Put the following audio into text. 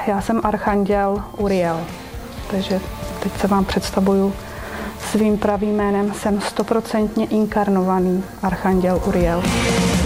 já jsem archanděl Uriel, takže teď se vám představuju svým pravým jménem. Jsem 100% inkarnovaný archanděl Uriel.